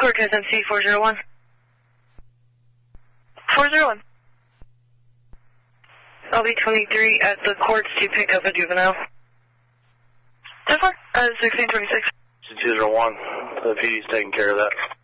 Clark SMC 401. 401. I'll be 23 at the courts to pick up a juvenile. 10-4, 1626. 201, the PD's taking care of that.